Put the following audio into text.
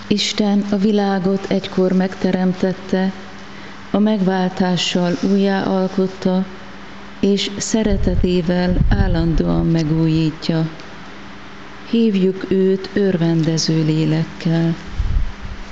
Isten a világot egykor megteremtette, a megváltással újjáalkotta, és szeretetével állandóan megújítja. Hívjuk őt örvendező lélekkel.